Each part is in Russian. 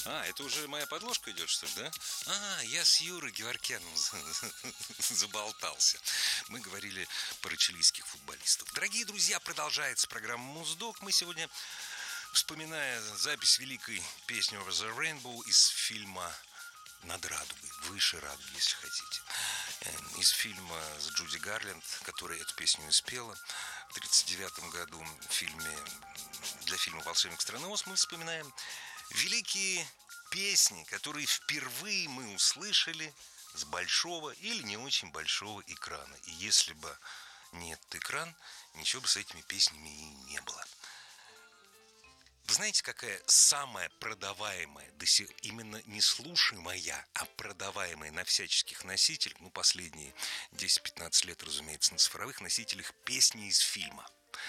Это уже моя подложка идет, что ли, да? Я с Юрой Геворкяном заболтался. Мы говорили про чилийских футболистов. Дорогие друзья, продолжается программа «Муздок». Мы сегодня, вспоминая запись великой песни «Over the Rainbow» из фильма «Над радугой», «Выше радуги», если хотите. Из фильма с Джуди Гарленд, которая эту песню и спела в 1939 году для фильма «Волшебник страны Оз». Мы вспоминаем великие песни, которые впервые мы услышали с большого или не очень большого экрана. И если бы не этот экран, ничего бы с этими песнями и не было. Вы знаете, какая самая продаваемая, именно не слушаемая, а продаваемая на всяческих носителях, последние 10-15 лет, разумеется, на цифровых носителях, песни из фильма?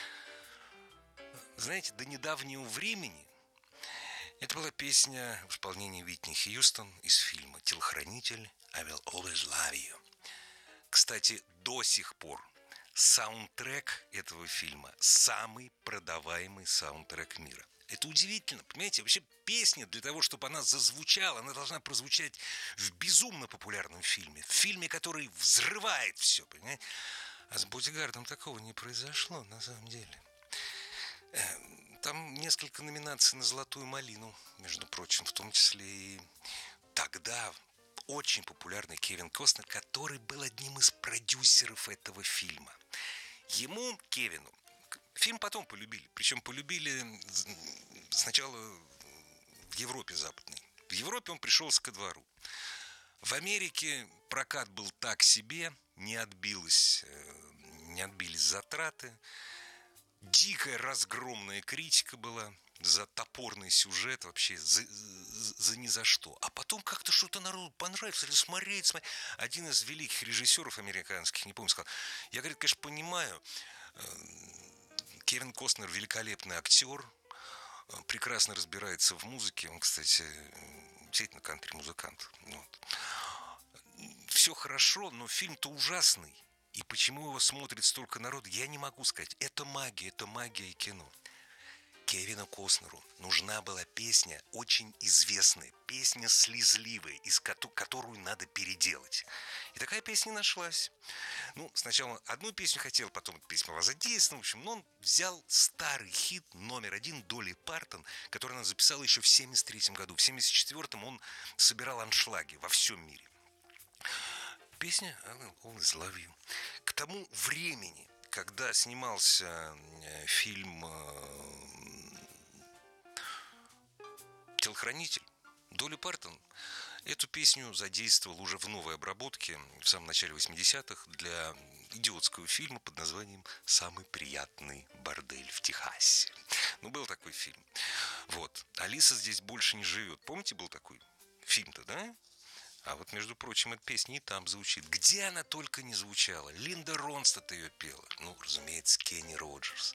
Знаете, до недавнего времени это была песня в исполнении Уитни Хьюстон из фильма «Телохранитель», I Will Always Love You. Кстати, до сих пор саундтрек этого фильма самый продаваемый саундтрек мира. Это удивительно, понимаете? Вообще песня для того, чтобы она зазвучала, она должна прозвучать в безумно популярном фильме. В фильме, который взрывает все, понимаете? А с «Бодигардом» такого не произошло, на самом деле. Там несколько номинаций на «Золотую малину», между прочим, в том числе и тогда очень популярный Кевин Костнер, который был одним из продюсеров этого фильма. Кевину, фильм потом полюбили. Причем полюбили сначала в Европе западной. В Европе он пришелся ко двору. В Америке прокат был так себе, не отбились затраты. Дикая разгромная критика была за топорный сюжет, вообще за ни за что. А потом как-то что-то народу понравилось, или смотреть. Один из великих режиссеров американских, не помню, сказал, я, говорит, конечно, понимаю, Кевин Костнер великолепный актер, прекрасно разбирается в музыке, он, кстати, действительно кантри-музыкант. Вот. Все хорошо, но фильм-то ужасный. И почему его смотрит столько народу, я не могу сказать. Это магия и кино. Кевину Костнеру нужна была песня очень известная, песня слезливая, которую надо переделать. И такая песня нашлась. Сначала одну песню хотел, потом эта песня была задействована. В общем, он взял старый хит номер 1 Долли Партон, который она записала еще в 1973 году. В 1974 он собирал аншлаги во всем мире. Песня I Will Always Love You. К тому времени, когда снимался фильм «Телохранитель», Долли Партон эту песню задействовал уже в новой обработке в самом начале 80-х для идиотского фильма под названием «Самый приятный бордель в Техасе». Был такой фильм. Вот. «Алиса здесь больше не живет». Помните, был такой фильм-то, да? А вот, между прочим, эта песня и там звучит. Где она только не звучала. Линда Ронстадт ее пела. Разумеется, Кенни Роджерс.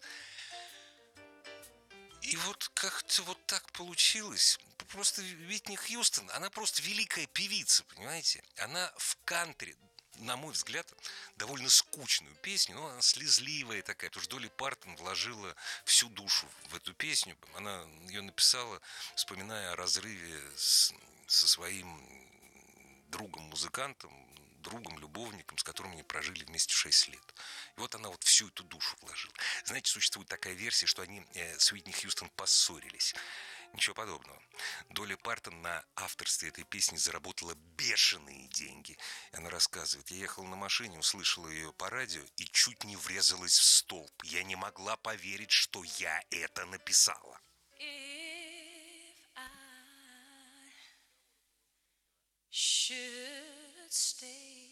И вот как-то вот так получилось. Просто Уитни Хьюстон, она просто великая певица, понимаете? Она в кантри, на мой взгляд, довольно скучную песню, но она слезливая такая, потому что Долли Партон вложила всю душу в эту песню. Она ее написала, вспоминая о разрыве со своим другом-музыкантом, другом-любовником, с которым они прожили вместе 6 лет. И вот она всю эту душу вложила. Знаете, существует такая версия, что они с Уитни Хьюстон поссорились. Ничего подобного. Долли Партон на авторстве этой песни заработала бешеные деньги. И она рассказывает, я ехала на машине, услышала ее по радио и чуть не врезалась в столб. Я не могла поверить, что я это написала. Should stay